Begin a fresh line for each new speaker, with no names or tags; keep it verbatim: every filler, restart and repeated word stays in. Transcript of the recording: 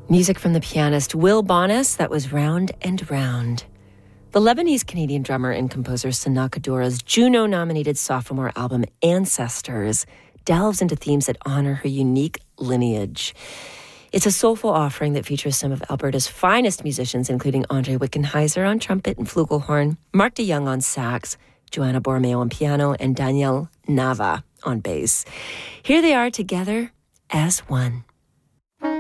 Music from the pianist Will Bonas, that was Round and Round. The Lebanese-Canadian drummer and composer Sana Kaddoura's Juno-nominated sophomore album Ancestors delves into themes that honor her unique lineage. It's a soulful offering that features some of Alberta's finest musicians, including Andre Wickenheiser on trumpet and flugelhorn, Mark DeYoung on sax, Joanna Borromeo on piano, and Daniel Nava on bass. Here they are together as one.